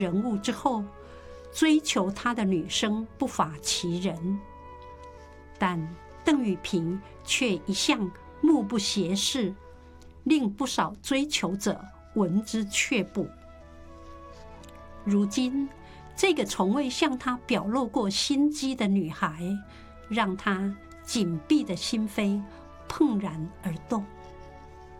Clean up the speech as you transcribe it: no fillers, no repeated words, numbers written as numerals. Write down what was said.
人物之后，追求他的女生不乏其人，但邓雨萍却一向目不斜视，令不少追求者闻之却步。如今，这个从未向他表露过心机的女孩，让他紧闭的心扉怦然而动。